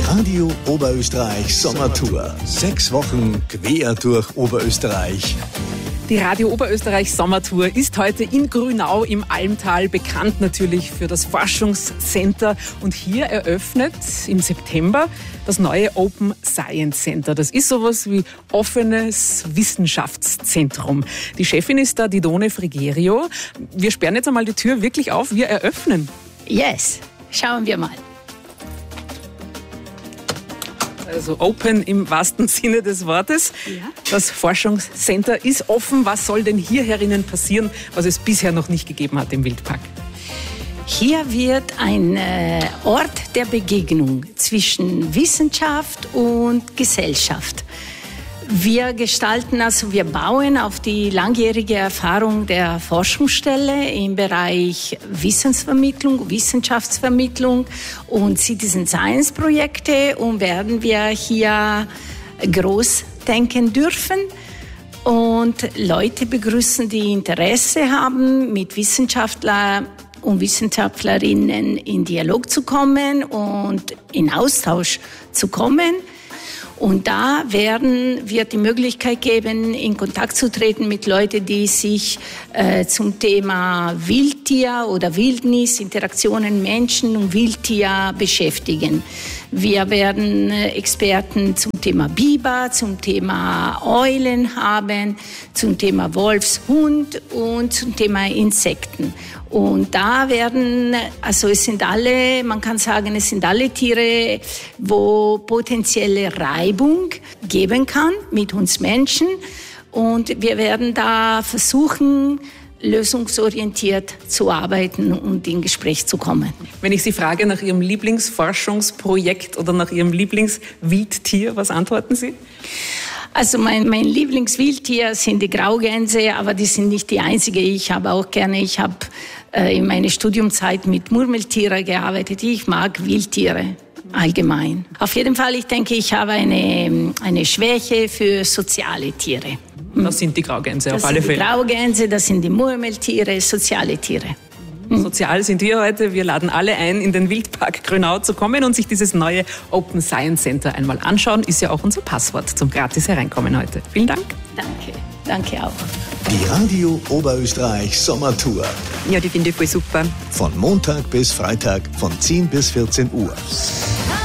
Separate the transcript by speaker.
Speaker 1: Radio Oberösterreich Sommertour. 6 Wochen quer durch Oberösterreich.
Speaker 2: Die Radio Oberösterreich Sommertour ist heute in Grünau im Almtal, bekannt natürlich für das Forschungscenter. Und hier eröffnet im September das neue Open Science Center. Das ist sowas wie offenes Wissenschaftszentrum. Die Chefin ist da Didone Frigerio. Wir sperren jetzt einmal die Tür wirklich auf. Wir eröffnen.
Speaker 3: Yes, schauen wir mal.
Speaker 2: Also open im wahrsten Sinne des Wortes. Ja. Das Forschungscenter ist offen. Was soll denn hier herinnen passieren, was es bisher noch nicht gegeben hat im Wildpark?
Speaker 3: Hier wird ein Ort der Begegnung zwischen Wissenschaft und Gesellschaft. Wir bauen auf die langjährige Erfahrung der Forschungsstelle im Bereich Wissensvermittlung, Wissenschaftsvermittlung und Citizen Science Projekte und werden wir hier groß denken dürfen und Leute begrüßen, die Interesse haben, mit Wissenschaftlern und Wissenschaftlerinnen in Dialog zu kommen und in Austausch zu kommen. Und da wird die Möglichkeit geben, in Kontakt zu treten mit Leuten, die sich zum Thema Wildtier oder Wildnis, Interaktionen Menschen und Wildtier beschäftigen. Wir werden Experten zum Thema Biber, zum Thema Eulen haben, zum Thema Wolfshund und zum Thema Insekten. Und da es sind alle Tiere, wo potenzielle Reibung geben kann mit uns Menschen. Und wir werden da versuchen, lösungsorientiert zu arbeiten und in Gespräch zu kommen.
Speaker 2: Wenn ich Sie frage nach Ihrem Lieblingsforschungsprojekt oder nach Ihrem Lieblingswildtier, was antworten Sie?
Speaker 3: Also mein Lieblingswildtier sind die Graugänse, aber die sind nicht die einzige. Ich habe in meiner Studiumzeit mit Murmeltieren gearbeitet. Ich mag Wildtiere allgemein. Auf jeden Fall, ich denke, ich habe eine Schwäche für soziale Tiere.
Speaker 2: Das sind die Graugänse auf alle Fälle.
Speaker 3: Das sind die Graugänse, das sind die Murmeltiere, soziale Tiere.
Speaker 2: Sozial sind wir heute. Wir laden alle ein, in den Wildpark Grünau zu kommen und sich dieses neue Open Science Center einmal anschauen. Ist ja auch unser Passwort zum gratis Hereinkommen heute. Vielen Dank.
Speaker 3: Danke auch.
Speaker 1: Die Radio Oberösterreich Sommertour.
Speaker 4: Ja, die finde ich voll super.
Speaker 1: Von Montag bis Freitag von 10 bis 14 Uhr.